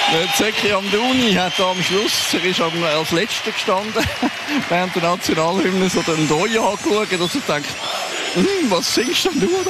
Der Zeki Amdouni hat da am Schluss, er ist als Letzter gestanden, während der Nationalhymne so den Doja angeschaut und so denkt, was singst denn du da?